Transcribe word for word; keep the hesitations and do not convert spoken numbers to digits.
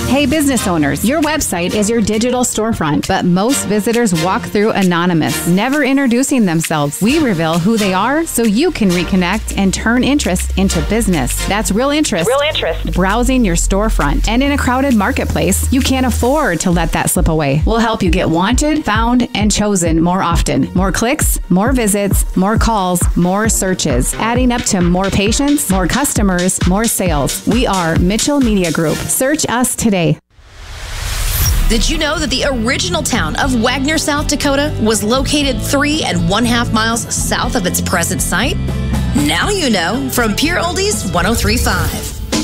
Hey, business owners, your website is your digital storefront, but most visitors walk through anonymous, never introducing themselves. We reveal who they are so you can reconnect and turn interest into business. That's real interest. Real interest. Browsing your storefront. And in a crowded marketplace, you can't afford to let that slip away. We'll help you get wanted, found, and chosen more often. More clicks, more visits, more calls, more searches, adding up to more patients, more customers, more sales. We are Mitchell Media Group. Search us today. Did you know that the original town of Wagner, South Dakota was located three and one half miles south of its present site? Now you know from Pure Oldies one oh three point five.